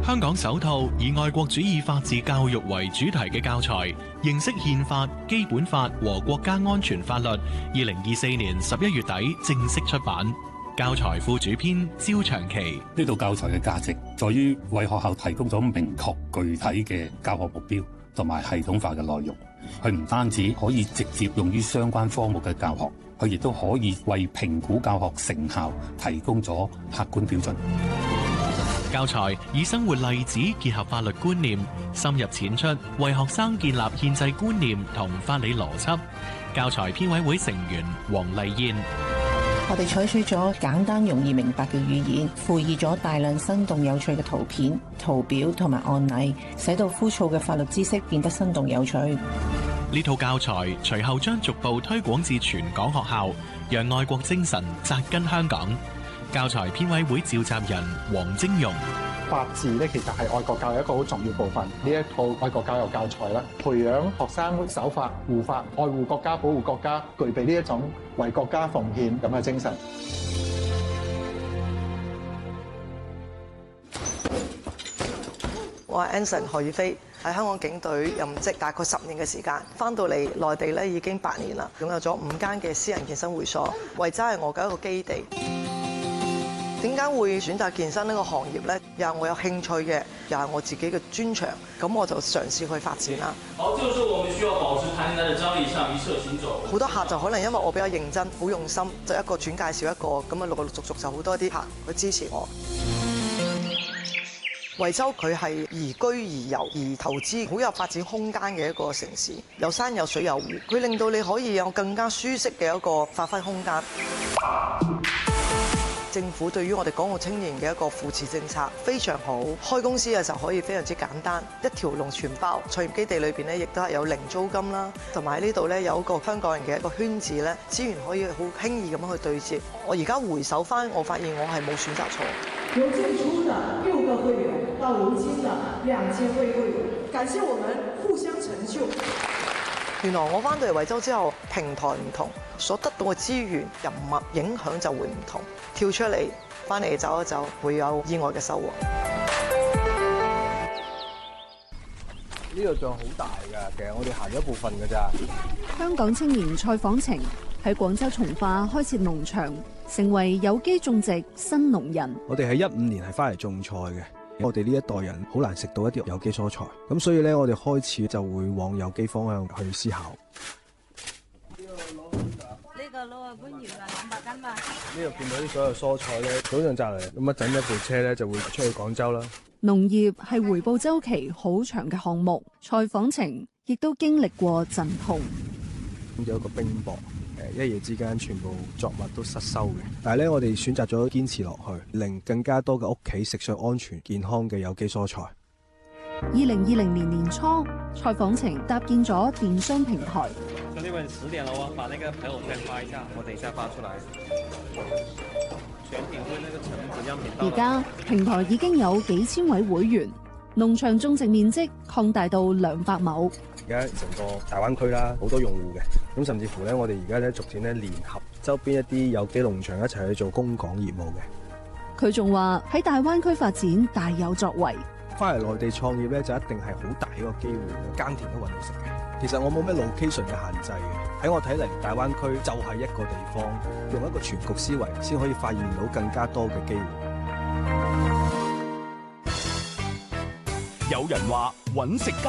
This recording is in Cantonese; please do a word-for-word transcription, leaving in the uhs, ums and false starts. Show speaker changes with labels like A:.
A: 香港首套以愛國主義法治教育為主題嘅教材《認識憲法、基本法和國家安全法律》，二零二四年十一月底正式出版。教材副主編焦長期：
B: 呢套教材嘅價值在於為學校提供咗明確具體嘅教學目標同埋系統化嘅內容。佢唔單止可以直接用於相關科目嘅教學，佢亦都可以為評估教學成效提供咗客觀標準。
A: 教材以生活例子結合法律觀念，深入淺出，為學生建立憲制觀念同法理邏輯。教材編委會成員黃麗燕：
C: 我哋採取咗簡單容易明白嘅語言，附以咗大量生動有趣嘅圖片、圖表同埋案例，使到枯燥嘅法律知識變得生動有趣。
A: 呢套教材隨後將逐步推廣至全港學校，讓愛國精神扎根香港。教材編委會召集人黃晶容：
D: 法治咧，其實係愛國教育一個好重要部分。呢一套愛國教育教材咧，培養學生守法、護法、愛護國家、保護國家，具備呢一種為國家奉獻咁嘅精神。
E: 我係 Anson 何宇飛，喺香港警隊任職大概十年嘅時間，翻到嚟內地咧已經八年啦，擁有咗五間嘅私人健身會所，維州係我嘅一個基地。點解會選擇健身呢個行業呢？又係我有興趣嘅，又係我自己嘅專長，咁我就嘗試去發展啦。
F: 好，這個時候我們需要保持彈性嘅張力上移射行走。
E: 好多客就可能因為我比較認真、好用心，就一個轉介紹一個，咁啊陸陸續續就好多啲客去支持我。惠州佢係宜居宜遊宜投資，好有發展空間嘅一個城市，有山有水有湖，佢令到你可以有更加舒適嘅一個發揮空間。政府對於我哋港澳青年嘅一個扶持政策非常好，開公司嘅時候可以非常之簡單，一條龍全包。創業基地裏邊咧，亦都係有零租金啦，同埋喺呢度咧有一個香港人嘅一個圈子咧，資源可以好輕易咁樣去對接。我而家回首翻，我發現我係冇選擇錯。
G: 由最初的六個會員到如今的兩千位會員，感謝我們互相成就。
E: 原來我翻到嚟惠州之後，平台唔同，所得到嘅資源、人脈影響就會唔同。跳出嚟，翻嚟走一走，會有意外嘅收穫。
H: 呢個像好大㗎，其實我哋行咗一部分㗎咋。
I: 香港青年蔡訪程喺廣州從化開設農場，成為有機種植新農人。
H: 我哋喺一五年係翻嚟種菜嘅。我哋呢一代人好難食到一啲有機蔬菜，咁所以咧，我哋開始就會往有機方向去思考。
J: 呢個攞啊本葉啊兩百斤嘛。
H: 呢度見到啲所有蔬菜咧，早上摘嚟，咁一陣一部車咧就會出去廣州啦。
I: 農業係回報週期好長嘅項目，蔡訪程亦都經歷過陣痛。
H: 有一個冰雹。誒一夜之間，全部作物都失收嘅。但係咧，我哋選擇咗堅持落去，令更加多嘅屋企食上安全健康嘅有機蔬菜。
I: 二零二零年年初，蔡訪程搭建咗電商平台。
K: 兄弟們，十點了啊，把那個朋友圈發一下，我等一下發出來。全品會那個橙子樣品。
I: 而家平台已經有幾千位會員，農場種植面積擴大到兩百畝。
H: 而家成個大灣區啦，好多用戶嘅，咁甚至乎咧，我哋而家咧逐漸咧聯合周邊一啲有機農場一齊去做供港業務嘅。
I: 佢仲話喺大灣區發展大有作為。
H: 翻嚟內地創業咧，就一定係好大一個機會，耕田都搵到食嘅。其實我冇咩 location 嘅限制嘅，喺我睇嚟，大灣區就係一個地方，用一個全局思維，先可以發現到更加多嘅機會。
L: 有人話搵食